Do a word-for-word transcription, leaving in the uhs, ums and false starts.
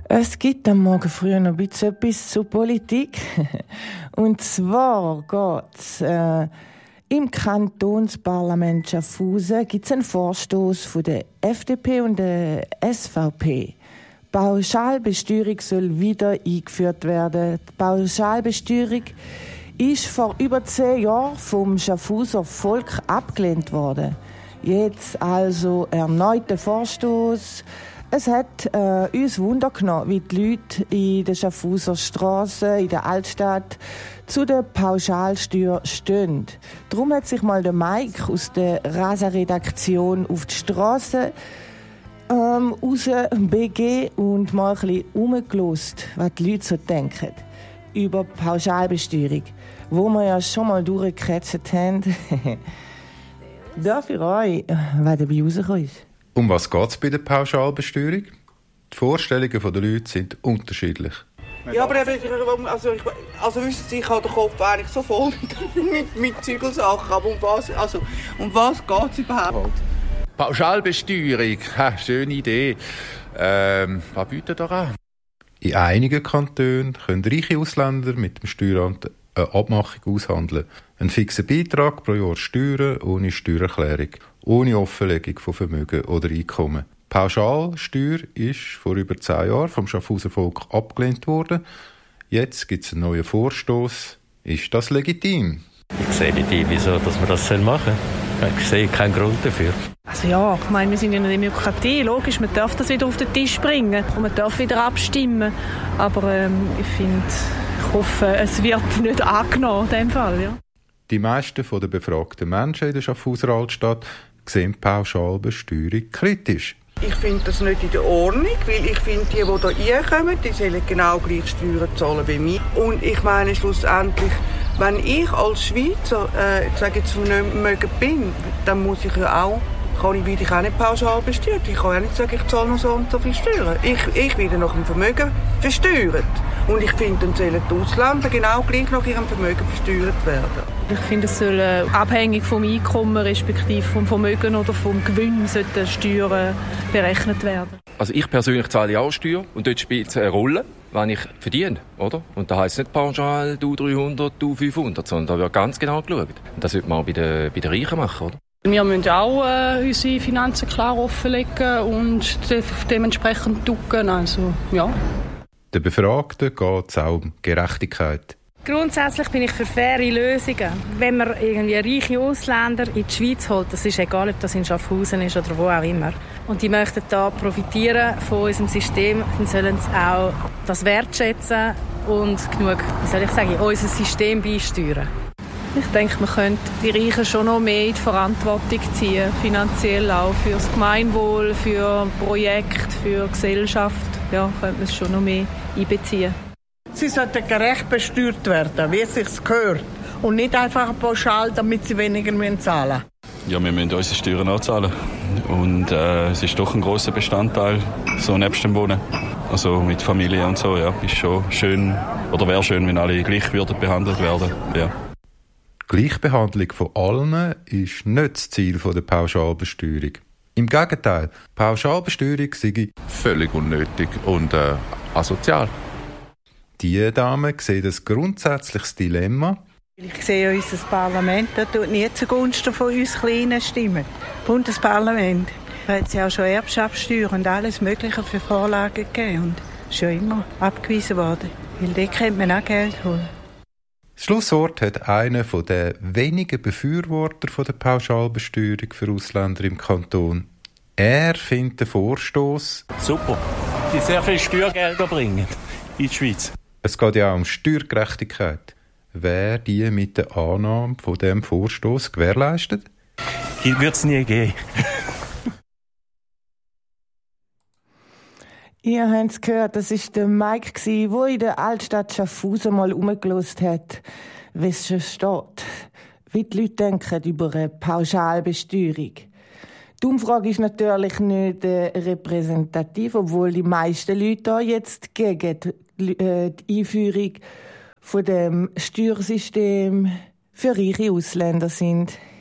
Es gibt am Morgen früh noch ein bisschen etwas zur Politik. Und zwar geht's, äh, im Kantonsparlament Schaffhausen gibt es einen Vorstoß von der F D P und der S V P. Die Pauschalbesteuerung soll wieder eingeführt werden. Die Pauschalbesteuerung ist vor über zehn Jahren vom Schaffhauser Volk abgelehnt worden. Jetzt also erneuter Vorstoß. Es hat äh, uns Wunder genommen, wie die Leute in der Schaffhauser Straße, in der Altstadt, zu der Pauschalsteuer stehen. Darum hat sich mal der Mike aus der Rasa-Redaktion auf die Straße ähm, raus begeben und mal ein bisschen umgelost, was die Leute so denken über Pauschalbesteuerung, wo wir ja schon mal durchgecatcht haben. Darf ich euch, was dabei rausgekommen ist? Um was geht es bei der Pauschalbesteuerung? Die Vorstellungen der Leute sind unterschiedlich. Ja, aber eben, also, ich, also wissen Sie, ich habe den Kopf eigentlich so voll mit, mit Zügelsachen. Aber um was, also, um was geht es überhaupt? Pauschalbesteuerung, ha, schöne Idee. Ähm, was bietet ihr an? In einigen Kantonen können reiche Ausländer mit dem Steueramt eine Abmachung aushandeln. Ein fixer Beitrag pro Jahr Steuern ohne Steuererklärung, ohne Offenlegung von Vermögen oder Einkommen. Die Pauschalsteuer ist vor über zehn Jahren vom Schaffhauser Volk abgelehnt worden. Jetzt gibt es einen neuen Vorstoß. Ist das legitim? Ich sehe nicht ein, wieso dass man das machen soll. Ich sehe keinen Grund dafür. Also ja, ich meine, wir sind in einer Demokratie. Logisch, man darf das wieder auf den Tisch bringen und man darf wieder abstimmen. Aber ähm, ich finde, ich hoffe, es wird nicht angenommen in diesem Fall. Ja. Die meisten der befragten Menschen in der Schaffhauser Altstadt sehen die Pauschalbesteuerung kritisch. Ich finde das nicht in der Ordnung, weil ich finde, die, die hier reinkommen, die sollen genau gleich Steuern zahlen wie mich. Und ich meine schlussendlich, wenn ich als Schweizer, äh, ich sage jetzt, nicht mögen bin, dann muss ich ja auch, kann ich, werde ich auch nicht pauschal besteuert. Ich kann ja nicht sagen, ich zahle noch so und so viel Steuern. Ich, ich werde nach dem Vermögen versteuert. Und ich finde, dann sollen die Ausländer genau gleich nach ihrem Vermögen versteuert werden. Ich finde, es soll äh, abhängig vom Einkommen, respektive vom Vermögen oder vom Gewinn, sollten Steuern berechnet werden. Also ich persönlich zahle auch Steuer und dort spielt es eine Rolle, wenn ich verdiene, oder? Und da heisst es nicht pauschal du dreihundert, du fünfhundert, sondern da wird ganz genau geschaut. Und das sollte man auch bei den, bei den Reichen machen, oder? Wir müssen auch äh, unsere Finanzen klar offenlegen und de- dementsprechend ducken, also ja. Den Befragten geht es auch um Gerechtigkeit. Grundsätzlich bin ich für faire Lösungen. Wenn man irgendwie reiche Ausländer in die Schweiz holt, das ist egal, ob das in Schaffhausen ist oder wo auch immer, und die möchten da profitieren von unserem System, dann sollen sie auch das wertschätzen und genug, wie soll ich sagen, unser System beisteuern. Ich denke, man könnte die Reichen schon noch mehr in die Verantwortung ziehen, finanziell auch für das Gemeinwohl, für Projekte, für Gesellschaft. Ja, könnte man es schon noch mehr einbeziehen. Sie sollten gerecht besteuert werden, wie es sich gehört. Und nicht einfach pauschal, damit sie weniger zahlen müssen. Ja, wir müssen unsere Steuern auch zahlen. Und äh, es ist doch ein grosser Bestandteil, so nebst dem Wohnen. Also mit Familie und so, ja, ist schon schön, oder wäre schön, wenn alle gleich würden behandelt werden. Ja. Gleichbehandlung von allen ist nicht das Ziel der Pauschalbesteuerung. Im Gegenteil, Pauschalbesteuerung sei Völlig unnötig und äh, asozial. Die Dame sieht ein grundsätzliches Dilemma. Ich sehe unser Parlament, das tut nie zugunsten von uns Kleinen stimmen. Bundesparlament. Da hat es ja auch schon Erbschaftssteuer und alles Mögliche für Vorlagen gegeben und schon immer abgewiesen worden. Weil dort könnte man auch Geld holen. Das Schlusswort hat einer der wenigen Befürworter der Pauschalbesteuerung für Ausländer im Kanton. Er findet den Vorstoß Super, die sehr viel Steuergelder bringen in die Schweiz. Es geht ja auch um Steuergerechtigkeit. Wer die mit der Annahme von diesem Vorstoß gewährleistet? Hier wird es nie gehen. Ihr habt es gehört, das war der Mike, der in der Altstadt Schaffhausen mal rumgelost hat, wie es schon steht, wie die Leute denken über eine Pauschalbesteuerung. Die Umfrage ist natürlich nicht äh, repräsentativ, obwohl die meisten Leute da jetzt gegen die, äh, die Einführung von dem Steuersystem für reiche Ausländer sind.